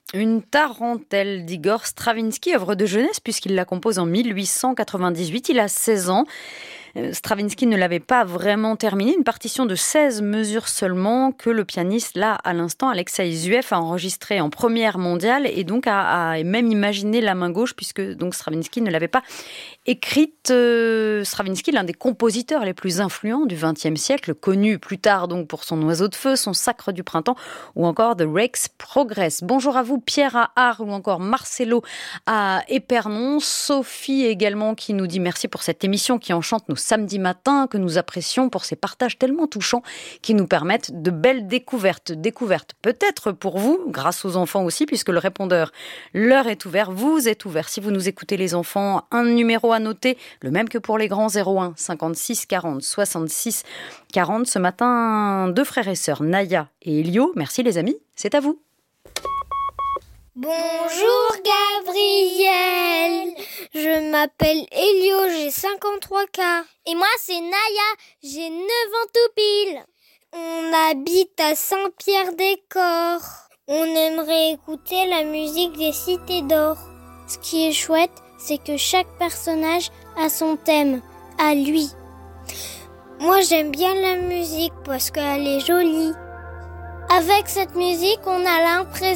Une tarentelle d'Igor Stravinsky, œuvre de jeunesse puisqu'il la compose en 1898. Il a 16 ans. Stravinsky ne l'avait pas vraiment terminé, une partition de 16 mesures seulement que le pianiste, là, à l'instant, Alexei Zuev, a enregistré en première mondiale et donc a même imaginé la main gauche puisque donc Stravinsky ne l'avait pas écrite. Stravinsky, l'un des compositeurs les plus influents du XXe siècle, connu plus tard donc pour son Oiseau de feu, son Sacre du printemps ou encore The Rake's Progress. Bonjour à vous, Pierre à Arles ou encore Marcelo à Épernon, Sophie également qui nous dit merci pour cette émission qui enchante nos samedis matins, que nous apprécions pour ces partages tellement touchants qui nous permettent de belles découvertes. Découvertes peut-être pour vous, grâce aux enfants aussi, puisque le répondeur leur est ouvert, vous êtes ouvert. Si vous nous écoutez les enfants, un numéro à noter, le même que pour les grands, 01 56 40 66 40. Ce matin, deux frères et sœurs, Naya et Elio. Merci les amis, c'est à vous. Bonjour Gabriel, je m'appelle Elio, j'ai 53 ans. Et moi c'est Naya, j'ai 9 ans tout pile. On habite à Saint-Pierre-des-Corps. On aimerait écouter la musique des Cités d'Or. Ce qui est chouette, c'est que chaque personnage a son thème, à lui. Moi j'aime bien la musique parce qu'elle est jolie. Avec cette musique, on a l'impression